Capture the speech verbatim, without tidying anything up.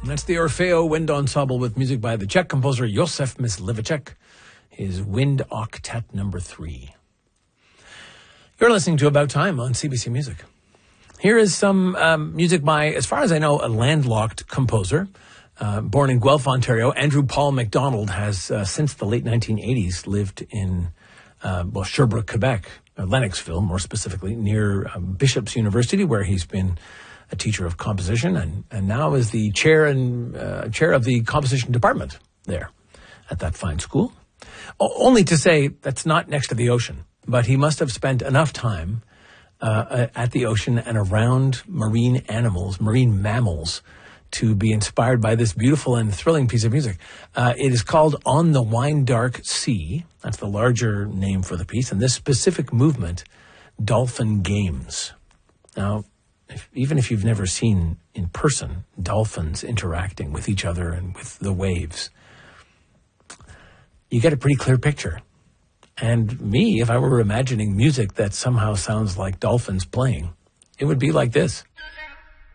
That's the Orfeo Wind Ensemble with music by the Czech composer Josef Mysliveček, his Wind Octet number three. You're listening to About Time on C B C Music. Here is some um, music by, as far as I know, a landlocked composer. Uh, born in Guelph, Ontario, Andrew Paul MacDonald has, uh, since the late nineteen eighties, lived in uh, well, Sherbrooke, Quebec, or Lennoxville, more specifically, near uh, Bishop's University, where he's been a teacher of composition, and, and now is the chair and uh, chair of the composition department there at that fine school. O- only to say that's not next to the ocean, but he must have spent enough time uh, at the ocean and around marine animals, marine mammals, to be inspired by this beautiful and thrilling piece of music. Uh, it is called On the Wine Dark Sea. That's the larger name for the piece, and this specific movement, Dolphin Games. Now, If, even if you've never seen in person dolphins interacting with each other and with the waves, you get a pretty clear picture. And me, if I were imagining music that somehow sounds like dolphins playing, it would be like this.